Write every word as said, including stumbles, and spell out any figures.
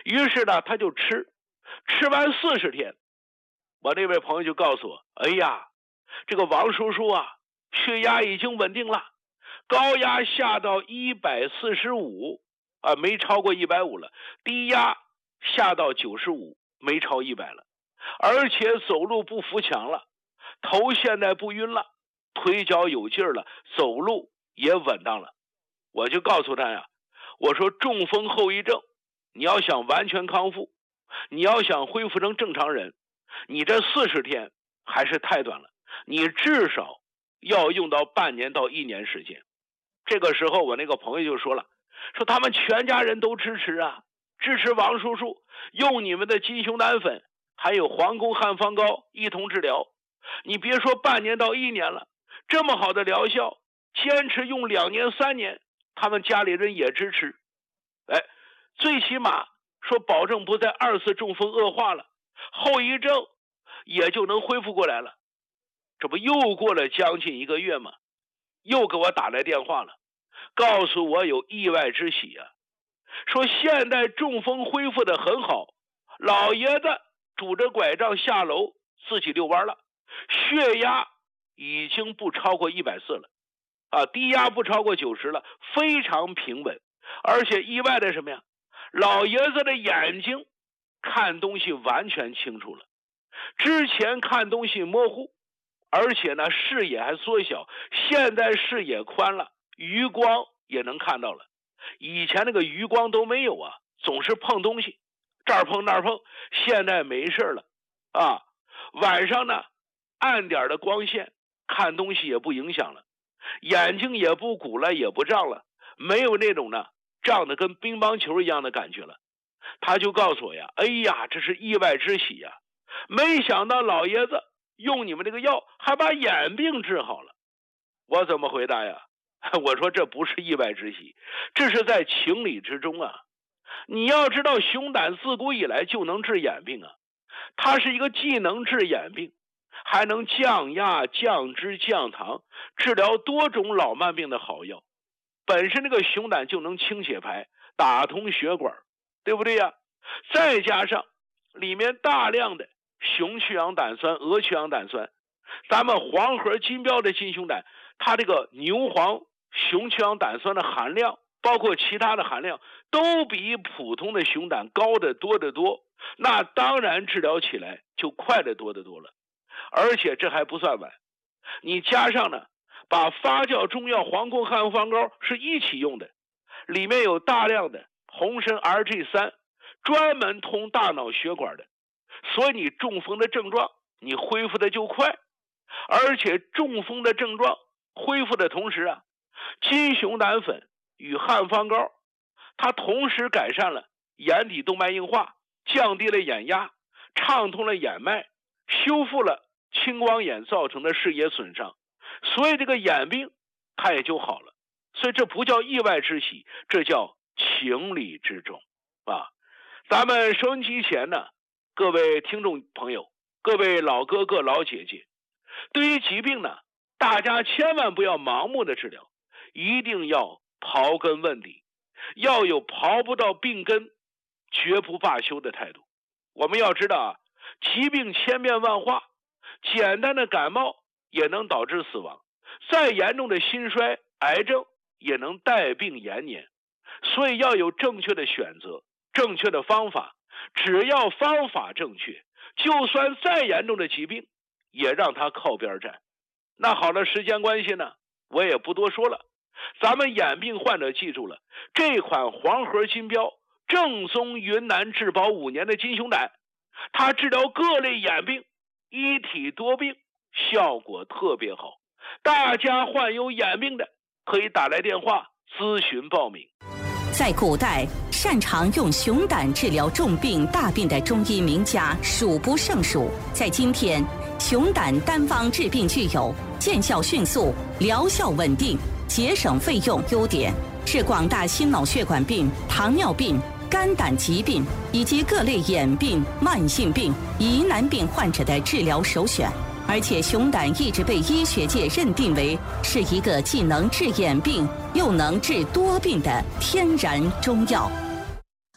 于是呢，他就吃，吃完四十天，我那位朋友就告诉我，哎呀，这个王叔叔啊，血压已经稳定了，高压下到一百四十五啊，没超过一百五了，低压下到九十五，没超一百了，而且走路不扶墙了，头现在不晕了，腿脚有劲儿了，走路也稳当了。我就告诉他呀，我说中风后遗症，你要想完全康复，你要想恢复成正常人，你这四十天还是太短了，你至少要用到半年到一年时间。这个时候我那个朋友就说了，说他们全家人都支持啊，支持王叔叔用你们的金熊胆粉还有皇宫汉方膏一同治疗。你别说半年到一年了，这么好的疗效，坚持用两年三年，他们家里人也支持。哎，最起码说保证不再二次中风恶化了，后遗症也就能恢复过来了。这不又过了将近一个月吗？又给我打来电话了，告诉我有意外之喜啊，说现在中风恢复得很好，老爷子拄着拐杖下楼自己遛弯了，血压已经不超过一百四了啊，低压不超过九十了，非常平稳。而且意外的什么呀？老爷子的眼睛看东西完全清楚了，之前看东西模糊，而且呢视野还缩小，现在视野宽了，余光也能看到了。以前那个余光都没有啊，总是碰东西，这儿碰那儿碰，现在没事了啊。晚上呢暗点的光线看东西也不影响了，眼睛也不鼓了，也不胀了，没有那种呢胀得跟乒乓球一样的感觉了。他就告诉我呀，哎呀，这是意外之喜呀，没想到老爷子用你们这个药还把眼病治好了。我怎么回答呀？我说这不是意外之喜，这是在情理之中啊。你要知道熊胆自古以来就能治眼病啊，它是一个既能治眼病还能降压降脂降糖，治疗多种老慢病的好药。本身这个熊胆就能清血排，打通血管，对不对呀？再加上里面大量的雄去氧胆酸、鹅去氧胆酸，咱们黄河金标的金熊胆，它这个牛黄雄去氧胆酸的含量，包括其他的含量，都比普通的熊胆高得多得多，那当然治疗起来就快得多得多了。而且这还不算完，你加上呢把发酵中药皇宫汉方膏是一起用的，里面有大量的红参 R G 三， 专门通大脑血管的，所以你中风的症状你恢复的就快。而且中风的症状恢复的同时啊，金熊胆粉与汉方膏它同时改善了眼底动脉硬化，降低了眼压，畅通了眼脉，修复了青光眼造成的视野损伤，所以这个眼病它也就好了。所以这不叫意外之喜，这叫情理之中啊。咱们收音机前呢，各位听众朋友，各位老哥哥老姐姐，对于疾病呢，大家千万不要盲目的治疗，一定要刨根问底，要有刨不到病根绝不罢休的态度。我们要知道啊，疾病千变万化，简单的感冒也能导致死亡，再严重的心衰癌症也能带病延年。所以要有正确的选择，正确的方法，只要方法正确，就算再严重的疾病也让它靠边站。那好了，时间关系呢，我也不多说了。咱们眼病患者记住了，这款黄河金标正宗云南质保五年的金熊胆，它治疗各类眼病，一体多病，效果特别好。大家患有眼病的可以打来电话咨询报名。 在古代，擅长用熊胆治疗重病大病的中医名家数不胜数。在今天，熊胆单方治病具有见效迅速、疗效稳定、节省费用优点，是广大心脑血管病、糖尿病、肝胆疾病以及各类眼病、慢性病、疑难病患者的治疗首选。而且熊胆一直被医学界认定为是一个既能治眼病又能治多病的天然中药。